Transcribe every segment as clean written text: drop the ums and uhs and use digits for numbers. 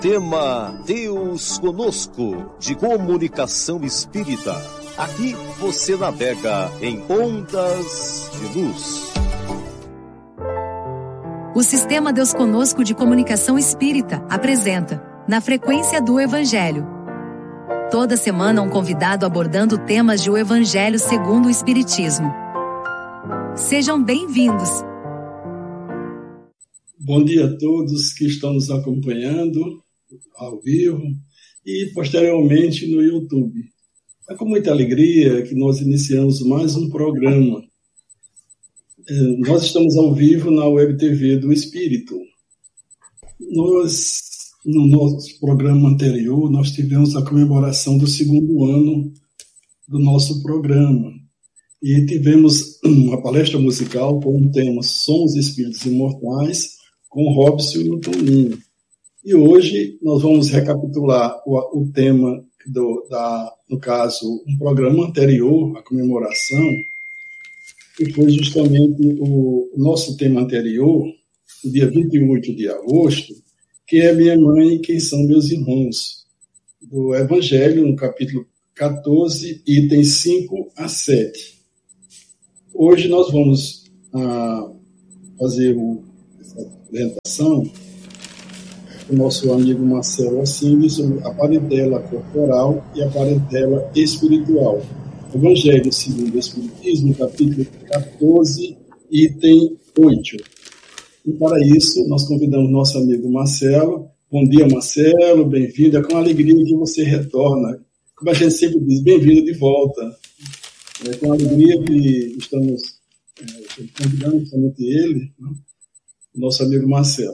Tema Deus Conosco, de Comunicação Espírita. Aqui você navega em ondas de luz. O Sistema Deus Conosco de Comunicação Espírita apresenta Na Frequência do Evangelho. Toda semana um convidado abordando temas de o Evangelho segundo o Espiritismo. Sejam bem-vindos. Bom dia a todos que estão nos acompanhando ao vivo e posteriormente no YouTube. É com muita alegria que nós iniciamos mais um programa. Nós estamos ao vivo na Web TV do Espírito. No nosso programa anterior, nós tivemos a comemoração do 2º ano do nosso programa. E tivemos uma palestra musical com o tema Somos Espíritos Imortais, com Robson e o Toninho. E hoje nós vamos recapitular o tema, no caso, um programa anterior à comemoração, que foi justamente o nosso tema anterior, no dia 28 de agosto, quem é minha mãe e quem são meus irmãos, do Evangelho, no capítulo 14, itens 5 a 7. Hoje nós vamos fazer essa apresentação o nosso amigo Marcelo Assini sobre a parentela corporal e a parentela espiritual. Evangelho segundo o Espiritismo, capítulo 14, item 8. E para isso, nós convidamos nosso amigo Marcelo. Bom dia, Marcelo, bem-vindo. É com alegria que você retorna. Como a gente sempre diz, bem-vindo de volta. É com alegria que estamos convidando somente ele, né? Nosso amigo Marcelo.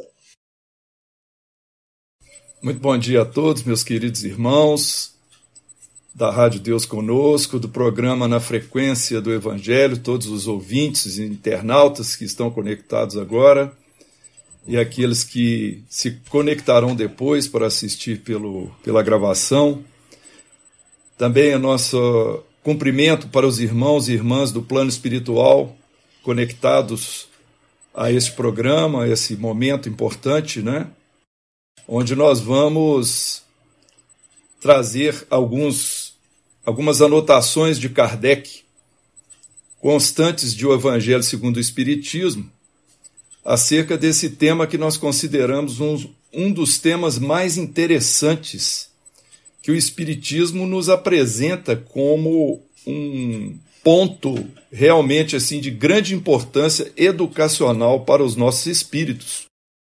Muito bom dia a todos, meus queridos irmãos da Rádio Deus Conosco, do programa Na Frequência do Evangelho, todos os ouvintes e internautas que estão conectados agora e aqueles que se conectarão depois para assistir pela gravação. Também o nosso cumprimento para os irmãos e irmãs do plano espiritual conectados a esse programa, a esse momento importante, né? Onde nós vamos trazer algumas anotações de Kardec, constantes de O Evangelho segundo o Espiritismo, acerca desse tema que nós consideramos um dos temas mais interessantes que o Espiritismo nos apresenta como um ponto realmente assim de grande importância educacional para os nossos espíritos.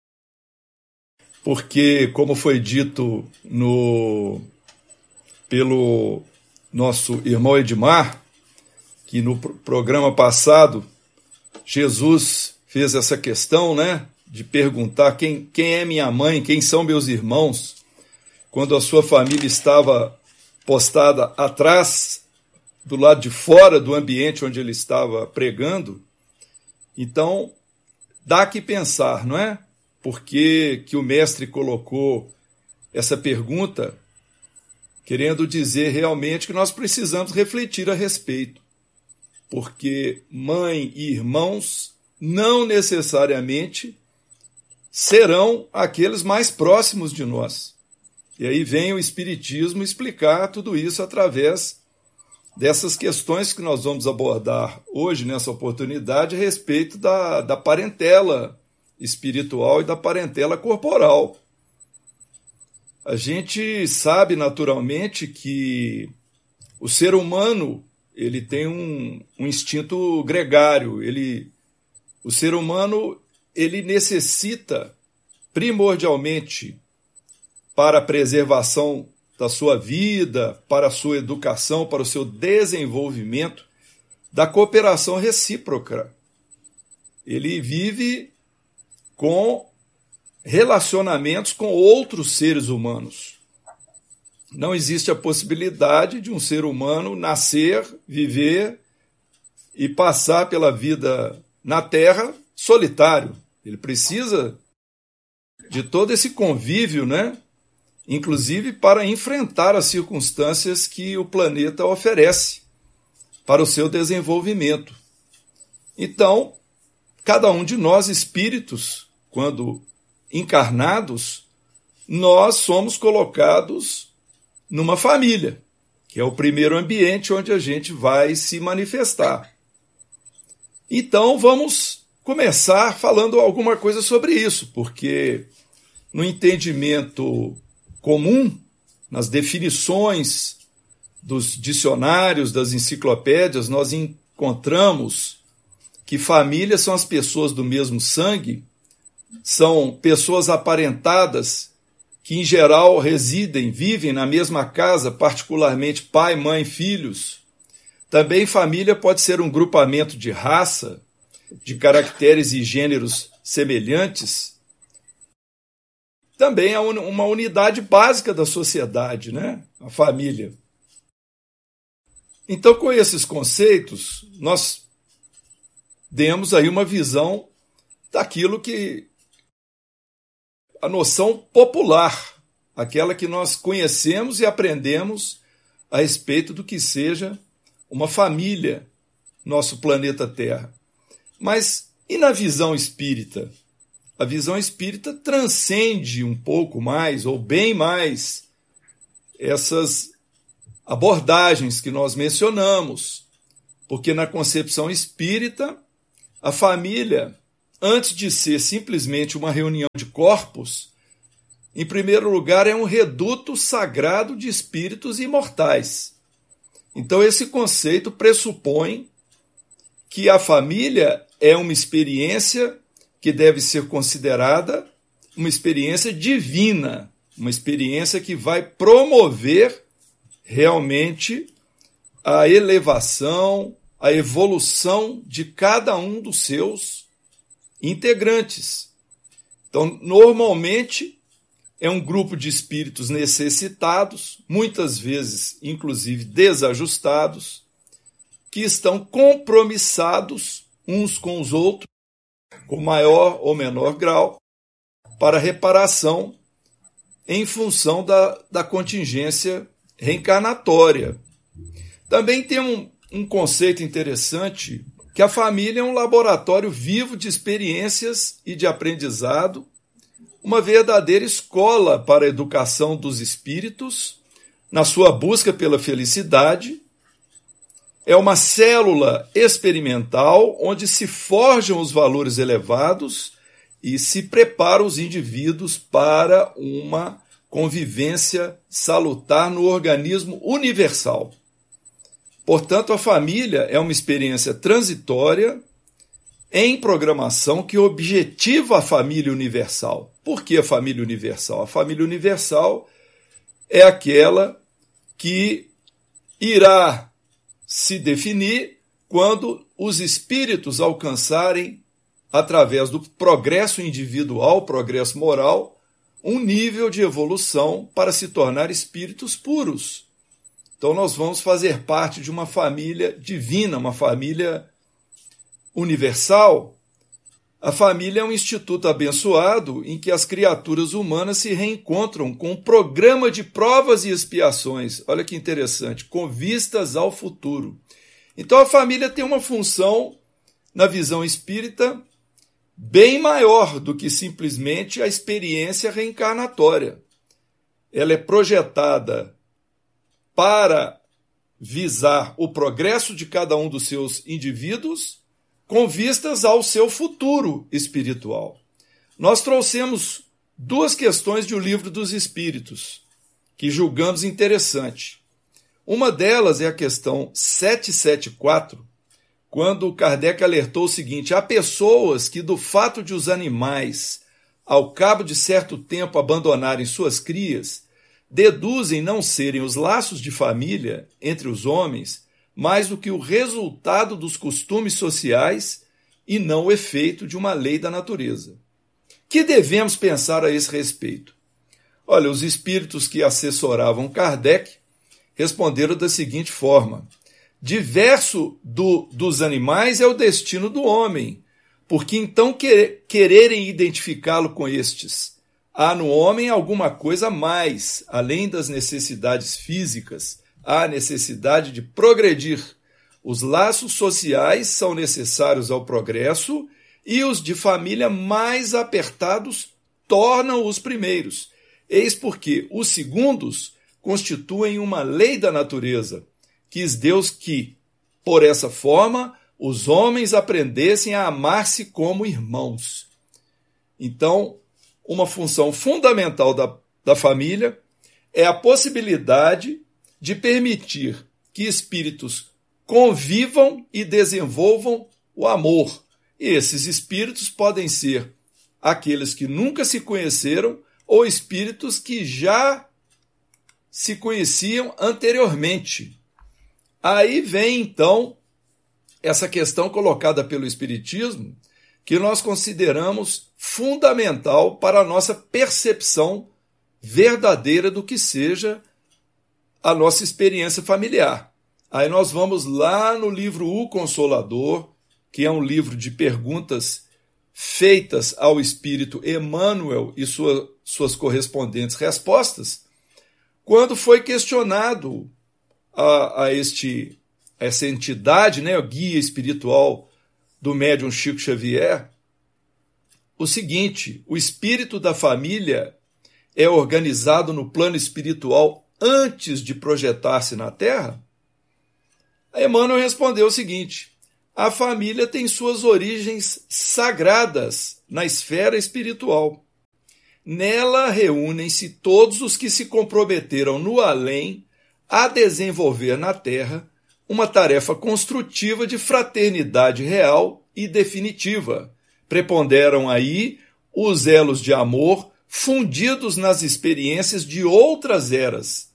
Porque, como foi dito pelo nosso irmão Edmar, que no programa passado Jesus fez essa questão, né, de perguntar quem é minha mãe, quem são meus irmãos, quando a sua família estava postada atrás, do lado de fora do ambiente onde ele estava pregando. Então, dá que pensar, não é? Por que o mestre colocou essa pergunta, querendo dizer realmente que nós precisamos refletir a respeito. Porque mãe e irmãos não necessariamente serão aqueles mais próximos de nós. E aí vem o Espiritismo explicar tudo isso através dessas questões que nós vamos abordar hoje, nessa oportunidade, a respeito da parentela espiritual e da parentela corporal. A gente sabe naturalmente que o ser humano ele tem um instinto gregário. O ser humano ele necessita primordialmente para a preservação da sua vida, para a sua educação, para o seu desenvolvimento, da cooperação recíproca. Ele vive com relacionamentos com outros seres humanos. Não existe a possibilidade de um ser humano nascer, viver e passar pela vida na Terra solitário. Ele precisa de todo esse convívio, né? Inclusive para enfrentar as circunstâncias que o planeta oferece para o seu desenvolvimento. Então, cada um de nós, espíritos, quando encarnados, nós somos colocados numa família, que é o primeiro ambiente onde a gente vai se manifestar. Então, vamos começar falando alguma coisa sobre isso, porque no entendimento comum, nas definições dos dicionários, das enciclopédias, nós encontramos que famílias são as pessoas do mesmo sangue, são pessoas aparentadas que, em geral, vivem na mesma casa, particularmente pai, mãe, filhos. Também família pode ser um grupamento de raça, de caracteres e gêneros semelhantes. Também é uma unidade básica da sociedade, né? A família. Então, com esses conceitos, nós demos aí uma visão daquilo que a noção popular, aquela que nós conhecemos e aprendemos a respeito do que seja uma família, nosso planeta Terra. Mas e na visão espírita? A visão espírita transcende um pouco mais, ou bem mais, essas abordagens que nós mencionamos, porque na concepção espírita, a família, antes de ser simplesmente uma reunião de corpos, em primeiro lugar é um reduto sagrado de espíritos imortais. Então esse conceito pressupõe que a família é uma experiência que deve ser considerada uma experiência divina, uma experiência que vai promover realmente a elevação, a evolução de cada um dos seus integrantes. Então, normalmente, é um grupo de espíritos necessitados, muitas vezes, inclusive, desajustados, que estão compromissados uns com os outros, com maior ou menor grau, para reparação em função da contingência reencarnatória. Também tem um conceito interessante, que a família é um laboratório vivo de experiências e de aprendizado, uma verdadeira escola para a educação dos espíritos, na sua busca pela felicidade. É uma célula experimental onde se forjam os valores elevados e se preparam os indivíduos para uma convivência salutar no organismo universal. Portanto, a família é uma experiência transitória em programação que objetiva a família universal. Por que a família universal? A família universal é aquela que irá se definir quando os espíritos alcançarem, através do progresso individual, progresso moral, um nível de evolução para se tornar espíritos puros. Então nós vamos fazer parte de uma família divina, uma família universal. A família é um instituto abençoado em que as criaturas humanas se reencontram com um programa de provas e expiações. Olha que interessante, com vistas ao futuro. Então a família tem uma função, na visão espírita, bem maior do que simplesmente a experiência reencarnatória. Ela é projetada para visar o progresso de cada um dos seus indivíduos com vistas ao seu futuro espiritual. Nós trouxemos duas questões de O Livro dos Espíritos, que julgamos interessante. Uma delas é a questão 774, quando Kardec alertou o seguinte: há pessoas que, do fato de os animais, ao cabo de certo tempo, abandonarem suas crias, deduzem não serem os laços de família entre os homens mais do que o resultado dos costumes sociais e não o efeito de uma lei da natureza. Que devemos pensar a esse respeito? Olha, os espíritos que assessoravam Kardec responderam da seguinte forma: diverso dos animais é o destino do homem, porque então quererem identificá-lo com estes. Há no homem alguma coisa a mais, além das necessidades físicas, há a necessidade de progredir. Os laços sociais são necessários ao progresso e os de família mais apertados tornam os primeiros. Eis porque os segundos constituem uma lei da natureza. Quis Deus que, por essa forma, os homens aprendessem a amar-se como irmãos. Então, uma função fundamental da família é a possibilidade de permitir que espíritos convivam e desenvolvam o amor. E esses espíritos podem ser aqueles que nunca se conheceram ou espíritos que já se conheciam anteriormente. Aí vem, então, essa questão colocada pelo Espiritismo, que nós consideramos fundamental para a nossa percepção verdadeira do que seja a nossa experiência familiar. Aí nós vamos lá no livro O Consolador, que é um livro de perguntas feitas ao Espírito Emmanuel e suas correspondentes respostas, quando foi questionado essa entidade, né, o guia espiritual do médium Chico Xavier, o seguinte: o espírito da família é organizado no plano espiritual antes de projetar-se na Terra? A Emmanuel respondeu o seguinte: a família tem suas origens sagradas na esfera espiritual. Nela reúnem-se todos os que se comprometeram no além a desenvolver na Terra uma tarefa construtiva de fraternidade real e definitiva. Preponderam aí os elos de amor fundidos nas experiências de outras eras.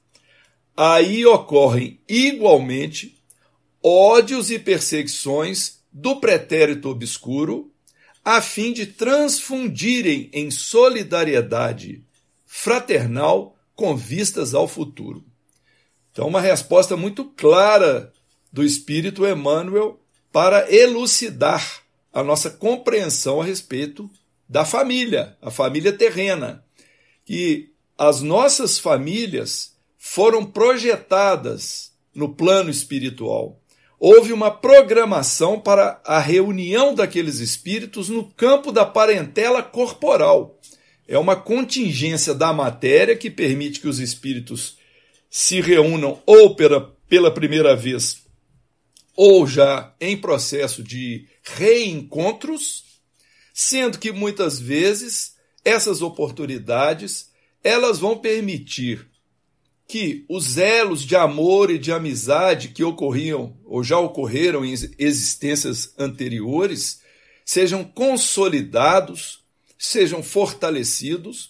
Aí ocorrem igualmente ódios e perseguições do pretérito obscuro, a fim de transfundirem em solidariedade fraternal com vistas ao futuro. Então, uma resposta muito clara do Espírito Emmanuel para elucidar a nossa compreensão a respeito da família, a família terrena. Que as nossas famílias foram projetadas no plano espiritual. Houve uma programação para a reunião daqueles espíritos no campo da parentela corporal. É uma contingência da matéria que permite que os espíritos se reúnam ou pela primeira vez ou já em processo de reencontros, sendo que muitas vezes essas oportunidades elas vão permitir que os elos de amor e de amizade que ocorriam ou já ocorreram em existências anteriores sejam consolidados, sejam fortalecidos.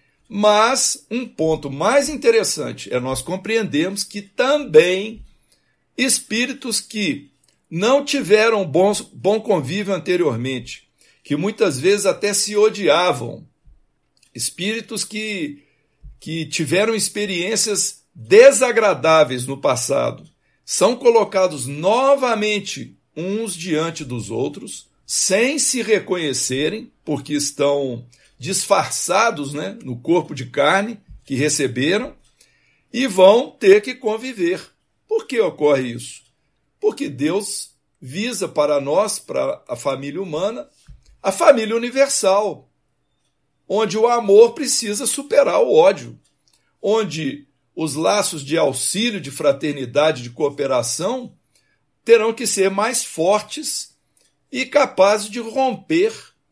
Mas um ponto mais interessante é nós compreendermos que também espíritos que não tiveram bom convívio anteriormente, que muitas vezes até se odiavam, espíritos que tiveram experiências desagradáveis no passado, são colocados novamente uns diante dos outros, sem se reconhecerem, porque estão disfarçados, né, no corpo de carne que receberam, e vão ter que conviver. Por que ocorre isso? Porque Deus visa para nós, para a família humana, a família universal, onde o amor precisa superar o ódio, onde os laços de auxílio, de fraternidade, de cooperação terão que ser mais fortes e capazes de romper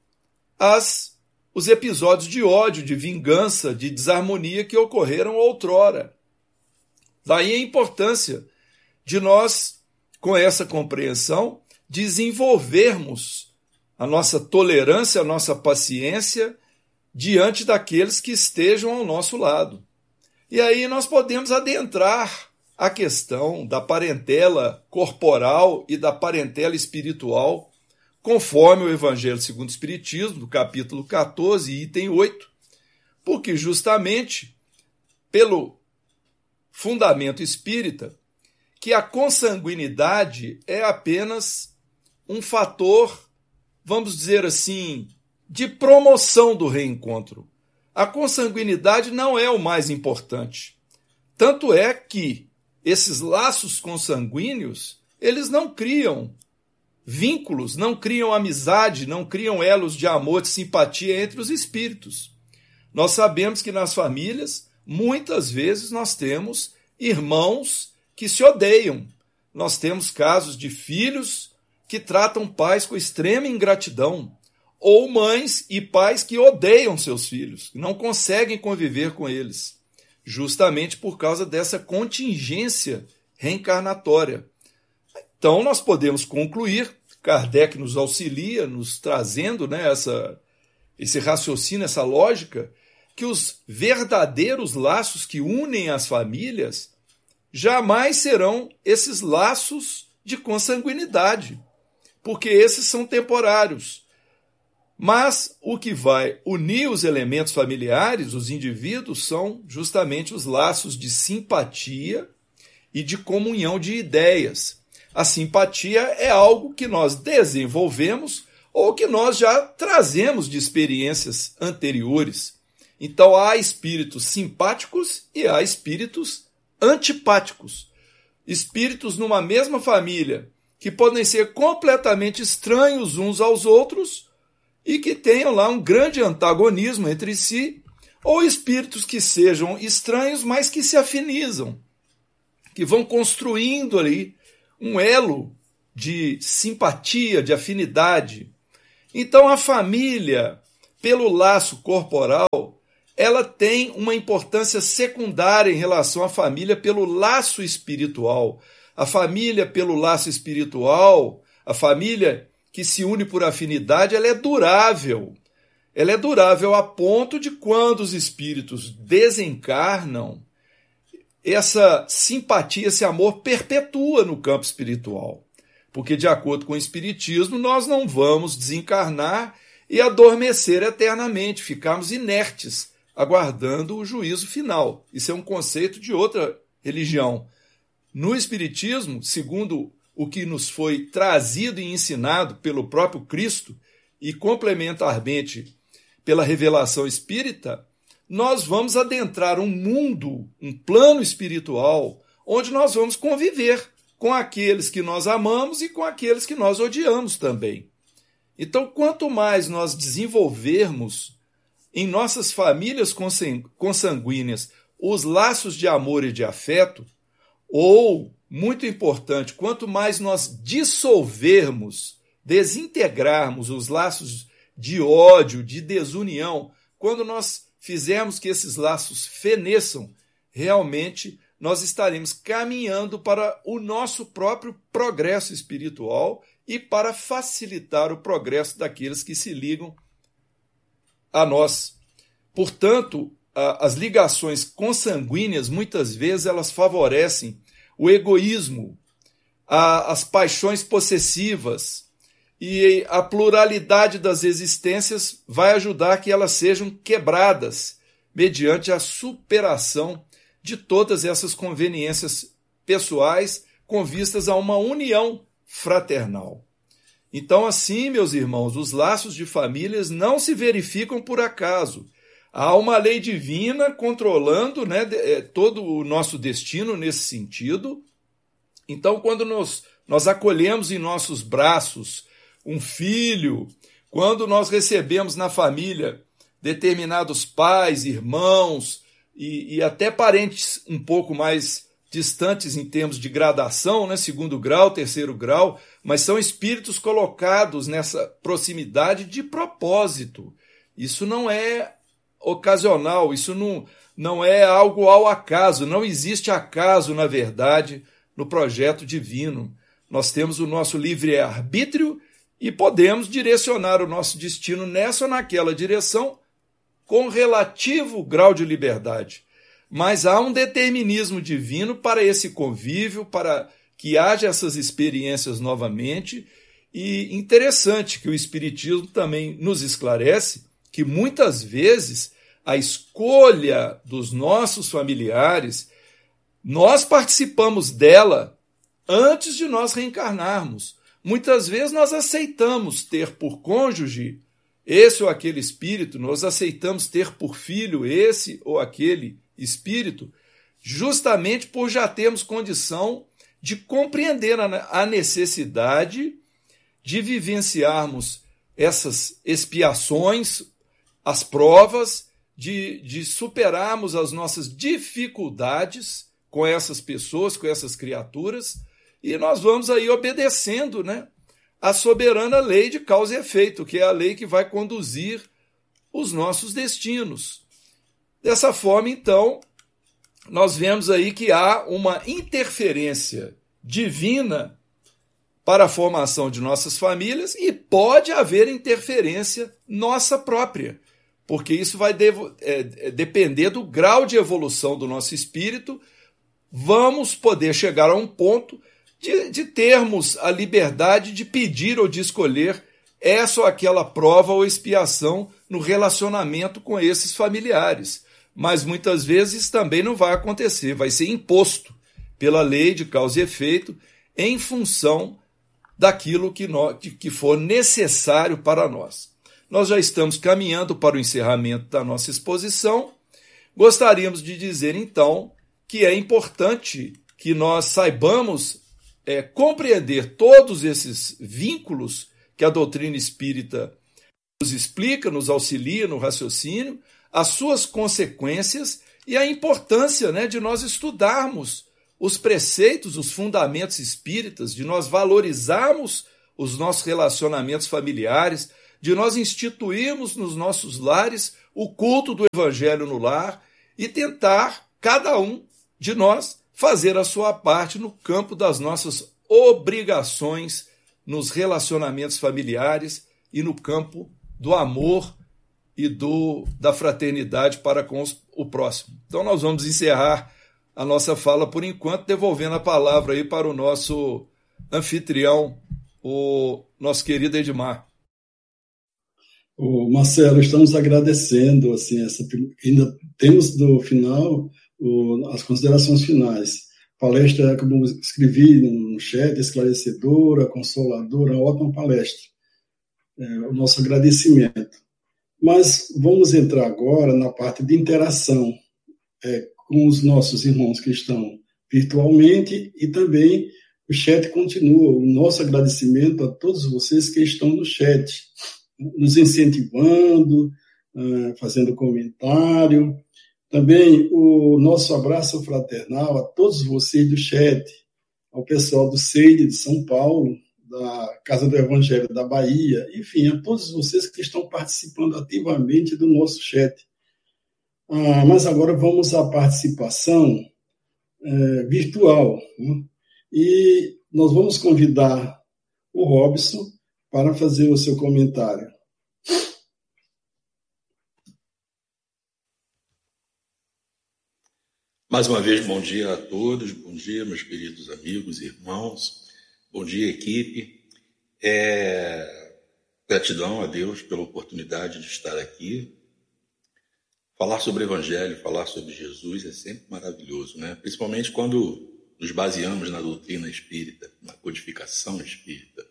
os episódios de ódio, de vingança, de desarmonia que ocorreram outrora. Daí a importância de nós, com essa compreensão, desenvolvermos a nossa tolerância, a nossa paciência diante daqueles que estejam ao nosso lado. E aí nós podemos adentrar a questão da parentela corporal e da parentela espiritual, conforme o Evangelho segundo o Espiritismo, do capítulo 14, item 8, porque justamente pelo fundamento espírita, que a consanguinidade é apenas um fator, vamos dizer assim, de promoção do reencontro. A consanguinidade não é o mais importante. Tanto é que esses laços consanguíneos, eles não criam vínculos, não criam amizade, não criam elos de amor, de simpatia entre os espíritos. Nós sabemos que nas famílias, muitas vezes nós temos irmãos que se odeiam. Nós temos casos de filhos que tratam pais com extrema ingratidão, ou mães e pais que odeiam seus filhos, que não conseguem conviver com eles, justamente por causa dessa contingência reencarnatória. Então, nós podemos concluir, Kardec nos auxilia, nos trazendo, né, esse raciocínio, essa lógica, que os verdadeiros laços que unem as famílias jamais serão esses laços de consanguinidade, porque esses são temporários. Mas o que vai unir os elementos familiares, os indivíduos, são justamente os laços de simpatia e de comunhão de ideias. A simpatia é algo que nós desenvolvemos ou que nós já trazemos de experiências anteriores. Então há espíritos simpáticos e há espíritos antipáticos. Espíritos numa mesma família que podem ser completamente estranhos uns aos outros e que tenham lá um grande antagonismo entre si, ou espíritos que sejam estranhos, mas que se afinizam, que vão construindo ali um elo de simpatia, de afinidade. Então a família, pelo laço corporal, ela tem uma importância secundária em relação à família pelo laço espiritual. A família pelo laço espiritual, a família que se une por afinidade, ela é durável. Ela é durável a ponto de, quando os espíritos desencarnam, essa simpatia, esse amor perpetua no campo espiritual. Porque, de acordo com o Espiritismo, nós não vamos desencarnar e adormecer eternamente, ficarmos inertes, aguardando o juízo final. Isso é um conceito de outra religião. No Espiritismo, segundo o que nos foi trazido e ensinado pelo próprio Cristo e complementarmente pela revelação espírita, nós vamos adentrar um mundo, um plano espiritual, onde nós vamos conviver com aqueles que nós amamos e com aqueles que nós odiamos também. Então, quanto mais nós desenvolvermos em nossas famílias consanguíneas os laços de amor e de afeto, ou, muito importante, quanto mais nós dissolvermos, desintegrarmos os laços de ódio, de desunião, quando nós fizermos que esses laços feneçam, realmente nós estaremos caminhando para o nosso próprio progresso espiritual e para facilitar o progresso daqueles que se ligam a nós. Portanto, as ligações consanguíneas, muitas vezes, elas favorecem o egoísmo, as paixões possessivas, e a pluralidade das existências vai ajudar que elas sejam quebradas mediante a superação de todas essas conveniências pessoais com vistas a uma união fraternal. Então, assim, meus irmãos, os laços de famílias não se verificam por acaso. Há uma lei divina controlando, né, todo o nosso destino nesse sentido. Então, quando nós acolhemos em nossos braços um filho, quando nós recebemos na família determinados pais, irmãos e até parentes um pouco mais distantes em termos de gradação, né, 2º grau, 3º grau, mas são espíritos colocados nessa proximidade de propósito. Isso não é ocasional, isso não é algo ao acaso, não existe acaso, na verdade, no projeto divino. Nós temos o nosso livre-arbítrio e podemos direcionar o nosso destino nessa ou naquela direção com relativo grau de liberdade. Mas há um determinismo divino para esse convívio, para que haja essas experiências novamente. E interessante que o Espiritismo também nos esclarece que muitas vezes a escolha dos nossos familiares, nós participamos dela antes de nós reencarnarmos. Muitas vezes nós aceitamos ter por cônjuge esse ou aquele espírito, nós aceitamos ter por filho esse ou aquele espírito, justamente por já termos condição de compreender a necessidade de vivenciarmos essas expiações, as provas, de superarmos as nossas dificuldades com essas pessoas, com essas criaturas, e nós vamos aí obedecendo, né, a soberana lei de causa e efeito, que é a lei que vai conduzir os nossos destinos. Dessa forma, então, nós vemos aí que há uma interferência divina para a formação de nossas famílias e pode haver interferência nossa própria, porque isso vai depender do grau de evolução do nosso espírito. Vamos poder chegar a um ponto de termos a liberdade de pedir ou de escolher essa ou aquela prova ou expiação no relacionamento com esses familiares. Mas muitas vezes também não vai acontecer, vai ser imposto pela lei de causa e efeito em função daquilo que for necessário para nós. Nós já estamos caminhando para o encerramento da nossa exposição. Gostaríamos de dizer, então, que é importante que nós saibamos compreender todos esses vínculos que a doutrina espírita nos explica, nos auxilia no raciocínio, as suas consequências e a importância, né, de nós estudarmos os preceitos, os fundamentos espíritas, de nós valorizarmos os nossos relacionamentos familiares, de nós instituirmos nos nossos lares o culto do Evangelho no lar e tentar, cada um de nós, fazer a sua parte no campo das nossas obrigações nos relacionamentos familiares e no campo do amor e da fraternidade para com o próximo. Então nós vamos encerrar a nossa fala por enquanto, devolvendo a palavra aí para o nosso anfitrião, o nosso querido Edmar. Marcelo, estamos agradecendo, assim, ainda temos no final as considerações finais. Palestra, como escrevi no chat, esclarecedora, consoladora, ótima palestra. O nosso agradecimento. Mas vamos entrar agora na parte de interação com os nossos irmãos que estão virtualmente e também o chat continua. O nosso agradecimento a todos vocês que estão no chat, nos incentivando, fazendo comentário. Também o nosso abraço fraternal a todos vocês do chat, ao pessoal do CEIDE de São Paulo, da Casa do Evangelho da Bahia, enfim, a todos vocês que estão participando ativamente do nosso chat. Mas agora vamos à participação virtual, né? E nós vamos convidar o Robson para fazer o seu comentário. Mais uma vez, bom dia a todos, bom dia, meus queridos amigos e irmãos, bom dia, equipe. Gratidão a Deus pela oportunidade de estar aqui. Falar sobre o Evangelho, falar sobre Jesus é sempre maravilhoso, né? Principalmente quando nos baseamos na doutrina espírita, na codificação espírita.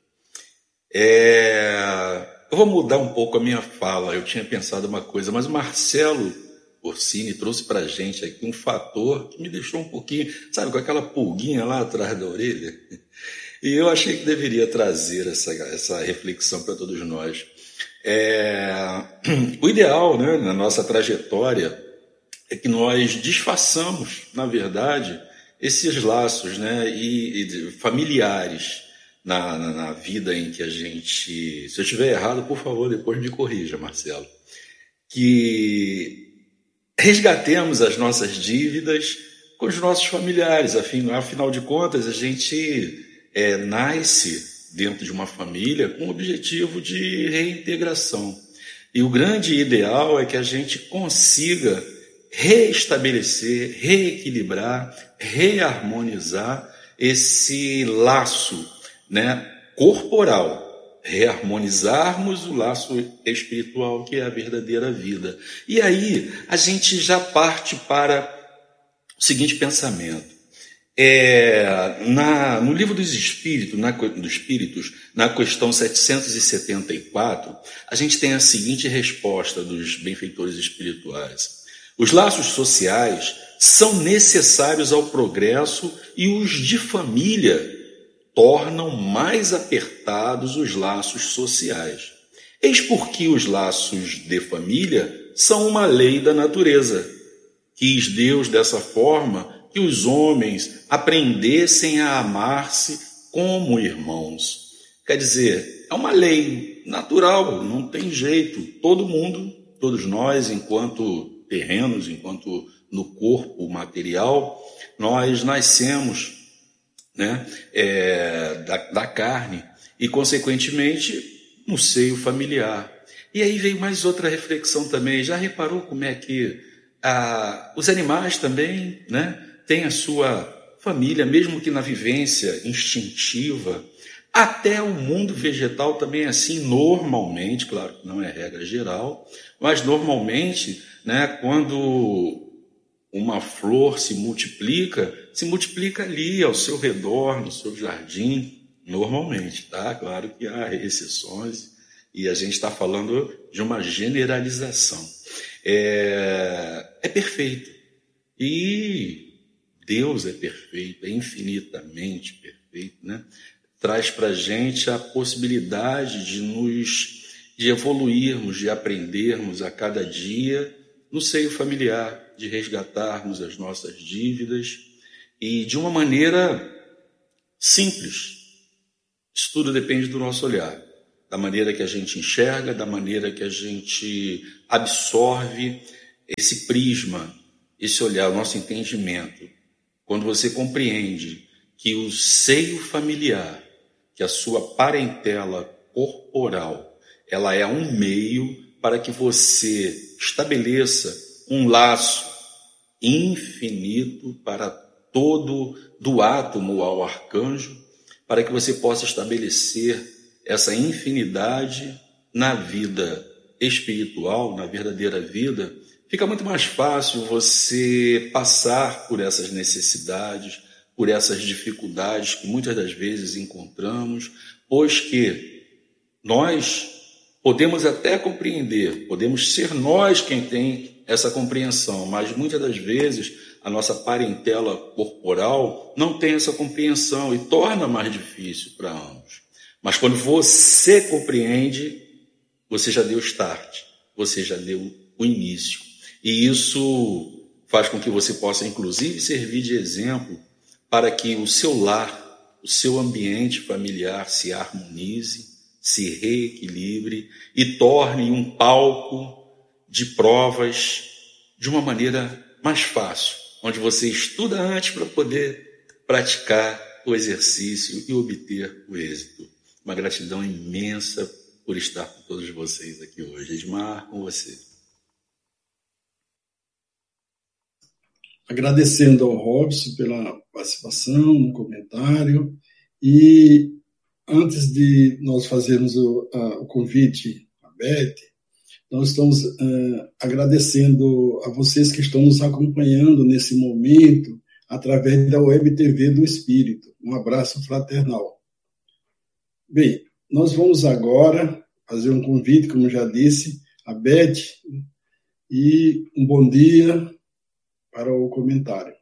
Eu vou mudar um pouco a minha fala, eu tinha pensado uma coisa, mas o Marcelo Orsini trouxe para a gente aqui um fator que me deixou um pouquinho, sabe, com aquela pulguinha lá atrás da orelha. E eu achei que deveria trazer essa reflexão para todos nós. O ideal, né, na nossa trajetória é que nós desfaçamos, na verdade, esses laços, né, e familiares na vida em que a gente... Se eu estiver errado, por favor, depois me corrija, Marcelo. Que resgatemos as nossas dívidas com os nossos familiares. Afinal de contas, a gente nasce dentro de uma família com o objetivo de reintegração. E o grande ideal é que a gente consiga reestabelecer, reequilibrar, reharmonizar esse laço, né, corporal. Reharmonizarmos o laço espiritual, que é a verdadeira vida. E aí a gente já parte para o seguinte pensamento. No livro dos Espíritos, na questão 774, a gente tem a seguinte resposta dos benfeitores espirituais. Os laços sociais são necessários ao progresso e os de família tornam mais apertados os laços sociais. Eis porque os laços de família são uma lei da natureza. Quis Deus dessa forma que os homens aprendessem a amar-se como irmãos. Quer dizer, é uma lei natural, não tem jeito. Todo mundo, todos nós, enquanto terrenos, enquanto no corpo material, nós nascemos, né, da carne e, consequentemente, no seio familiar. E aí veio mais outra reflexão também. Já reparou como é que os animais também, né, têm a sua família, mesmo que na vivência instintiva? Até o mundo vegetal também é assim, normalmente, claro que não é regra geral, mas normalmente, né, quando uma flor se multiplica ali ao seu redor, no seu jardim, normalmente, tá? Claro que há exceções e a gente está falando de uma generalização. É perfeito. E Deus é perfeito, é infinitamente perfeito, né? Traz para a gente a possibilidade de evoluirmos, de aprendermos a cada dia no seio familiar, de resgatarmos as nossas dívidas e de uma maneira simples. Isso tudo depende do nosso olhar, da maneira que a gente enxerga, da maneira que a gente absorve esse prisma, esse olhar, o nosso entendimento. Quando você compreende que o seio familiar, que a sua parentela corporal, ela é um meio para que você estabeleça um laço infinito para todo, do átomo ao arcanjo, para que você possa estabelecer essa infinidade na vida espiritual, na verdadeira vida. Fica muito mais fácil você passar por essas necessidades, por essas dificuldades que muitas das vezes encontramos, pois que nós podemos até compreender, podemos ser nós quem tem essa compreensão, mas muitas das vezes a nossa parentela corporal não tem essa compreensão e torna mais difícil para ambos. Mas quando você compreende, você já deu start, você já deu o início. E isso faz com que você possa, inclusive, servir de exemplo para que o seu lar, o seu ambiente familiar se harmonize, se reequilibre e torne um palco de provas de uma maneira mais fácil, onde você estuda antes para poder praticar o exercício e obter o êxito. Uma gratidão imensa por estar com todos vocês aqui hoje. Edmar, com você. Agradecendo ao Robson pela participação no comentário. E antes de nós fazermos o convite à Beth, nós estamos agradecendo a vocês que estão nos acompanhando nesse momento através da Web TV do Espírito. Um abraço fraternal. Bem, nós vamos agora fazer um convite, como já disse, a Beth, e um bom dia para o comentário.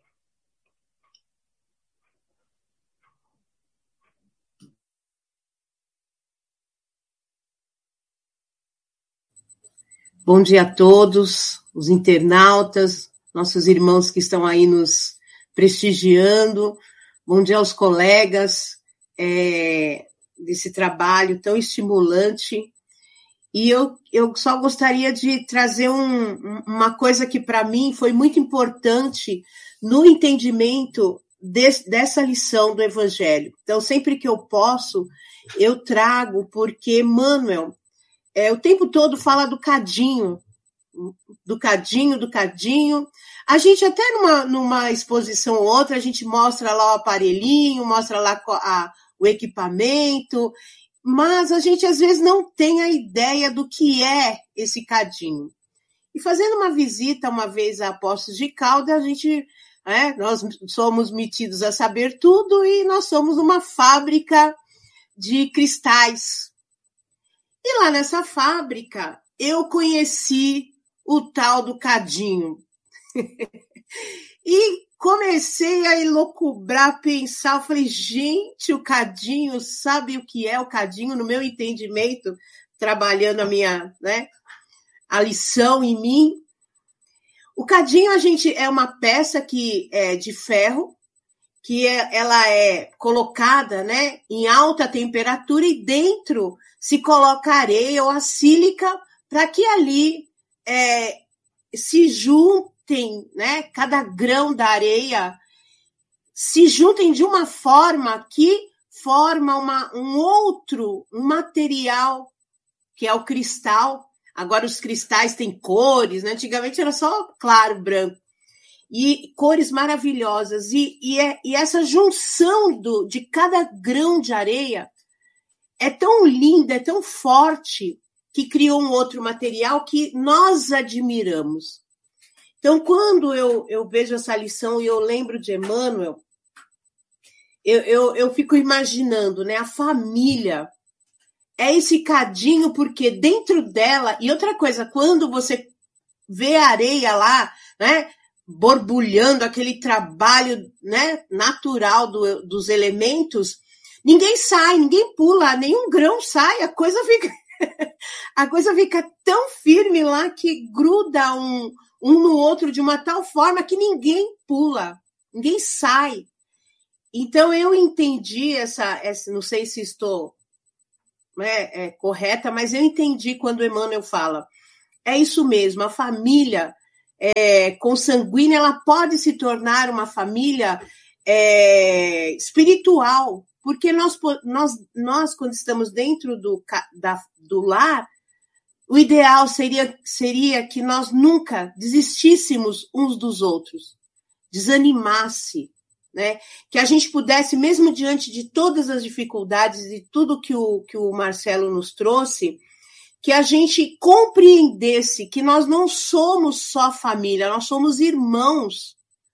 Bom dia a todos, os internautas, nossos irmãos que estão aí nos prestigiando. Bom dia aos colegas desse trabalho tão estimulante. E eu só gostaria de trazer uma coisa que, para mim, foi muito importante no entendimento dessa lição do Evangelho. Então, sempre que eu posso, eu trago, porque Emmanuel, o tempo todo fala do cadinho. A gente até numa exposição ou outra, a gente mostra lá o aparelhinho, mostra lá o equipamento, mas a gente às vezes não tem a ideia do que é esse cadinho. E fazendo uma visita uma vez a Poços de Caldas, nós somos metidos a saber tudo e nós somos uma fábrica de cristais. E lá nessa fábrica eu conheci o tal do cadinho. E comecei a elocubrar, pensar, eu falei, gente, o cadinho, sabe o que é o cadinho? No meu entendimento, trabalhando a lição em mim. O cadinho, é uma peça que é de ferro, que ela é colocada, né, em alta temperatura e dentro se coloca areia ou a sílica para que ali se juntem, né, cada grão da areia se juntem de uma forma que forma um material, que é o cristal. Agora os cristais têm cores, né? Antigamente era só claro, branco. E cores maravilhosas. E essa junção de cada grão de areia é tão linda, é tão forte, que criou um outro material que nós admiramos. Então, quando eu vejo essa lição e eu lembro de Emmanuel, eu fico imaginando, né? A família é esse cadinho, porque dentro dela... E outra coisa, quando você vê a areia lá, né, borbulhando, aquele trabalho, né, natural dos elementos, ninguém sai, ninguém pula, nenhum grão sai, a coisa fica tão firme lá que gruda um no outro de uma tal forma que ninguém pula, ninguém sai. Então, eu entendi essa não sei se estou correta, mas eu entendi quando Emmanuel fala. É isso mesmo, a família consanguínea, ela pode se tornar uma família espiritual, porque nós, quando estamos dentro do lar, o ideal seria que nós nunca desistíssemos uns dos outros, desanimasse, né? Que a gente pudesse, mesmo diante de todas as dificuldades e tudo que o Marcelo nos trouxe, que a gente compreendesse que nós não somos só família, nós somos irmãos,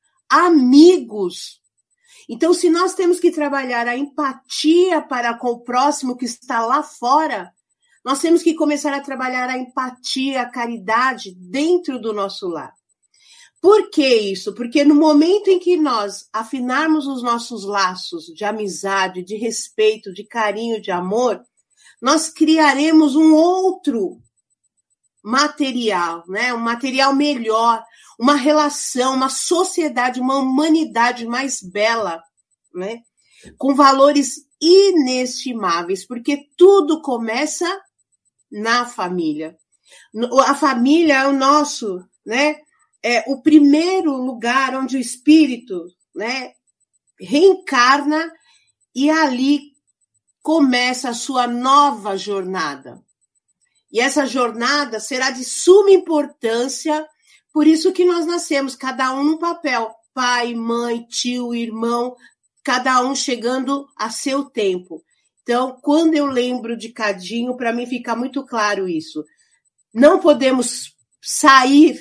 amigos. Então, se nós temos que trabalhar a empatia para com o próximo que está lá fora, nós temos que começar a trabalhar a empatia, a caridade dentro do nosso lar. Por que isso? Porque no momento em que nós afinarmos os nossos laços de amizade, de respeito, de carinho, de amor, nós criaremos um outro material, né? Um material melhor, uma relação, uma sociedade, uma humanidade mais bela, né? Com valores inestimáveis, porque tudo começa na família. A família é o nosso, né? É o primeiro lugar onde o espírito, né, reencarna e ali começa a sua nova jornada. E essa jornada será de suma importância, por isso que nós nascemos, cada um num papel, pai, mãe, tio, irmão, cada um chegando a seu tempo. Então, quando eu lembro de Cadinho, para mim fica muito claro isso. Não podemos sair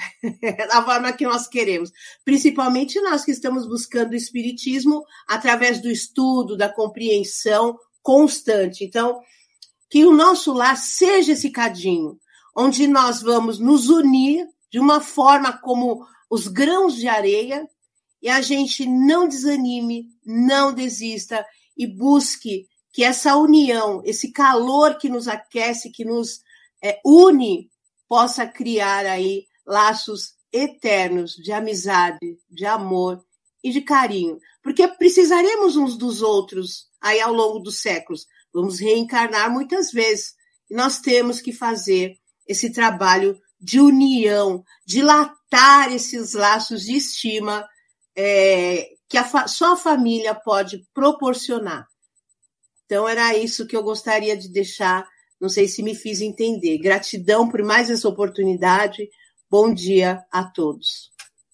da forma que nós queremos, principalmente nós que estamos buscando o espiritismo através do estudo, da compreensão constante. Então, que o nosso lar seja esse cadinho, onde nós vamos nos unir de uma forma como os grãos de areia e a gente não desanime, não desista e busque que essa união, esse calor que nos aquece, que nos une, possa criar aí laços eternos de amizade, de amor e de carinho. Porque precisaremos uns dos outros aí ao longo dos séculos. Vamos reencarnar muitas vezes. E nós temos que fazer esse trabalho de união, dilatar esses laços de estima que só a família pode proporcionar. Então, era isso que eu gostaria de deixar. Não sei se me fiz entender. Gratidão por mais essa oportunidade. Bom dia a todos.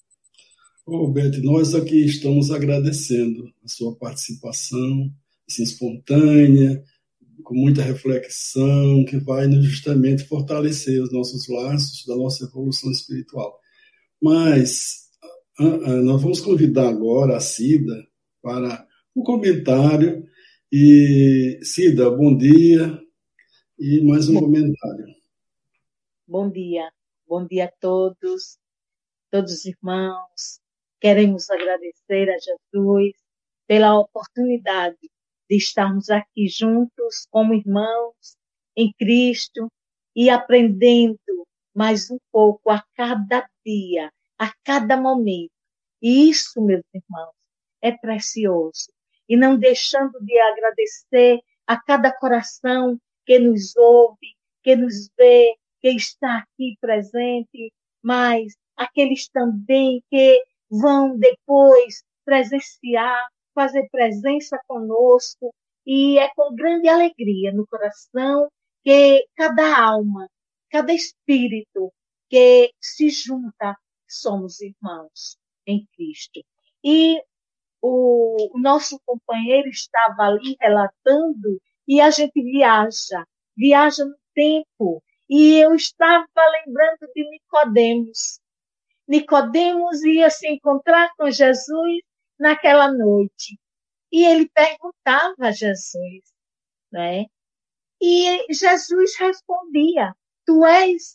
Beth, nós aqui estamos agradecendo a sua participação, assim, espontânea, com muita reflexão, que vai justamente fortalecer os nossos laços da nossa evolução espiritual. Mas nós vamos convidar agora a Cida para um comentário. E, Cida, bom dia. E mais um comentário. Bom dia a todos os irmãos. Queremos agradecer a Jesus pela oportunidade de estarmos aqui juntos como irmãos em Cristo e aprendendo mais um pouco a cada dia, a cada momento. E isso, meus irmãos, é precioso. E não deixando de agradecer a cada coração que nos ouve, que nos vê, que está aqui presente, mas aqueles também que vão depois presenciar, fazer presença conosco, e é com grande alegria no coração que cada alma, cada espírito que se junta, somos irmãos em Cristo. E o nosso companheiro estava ali relatando, e a gente viaja no tempo, e eu estava lembrando de Nicodemos. Nicodemos ia se encontrar com Jesus naquela noite, e ele perguntava a Jesus, né? E Jesus respondia: tu és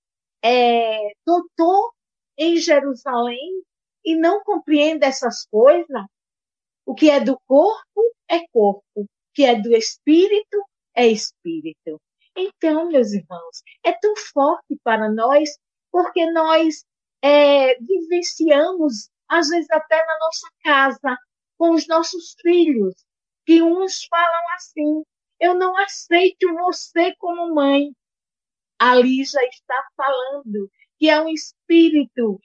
doutor em Jerusalém e não compreende essas coisas? O que é do corpo é corpo, o que é do espírito é espírito. Então, meus irmãos, é tão forte para nós, porque nós vivenciamos, às vezes até na nossa casa, com os nossos filhos, que uns falam assim: eu não aceito você como mãe. Ali já está falando que é um espírito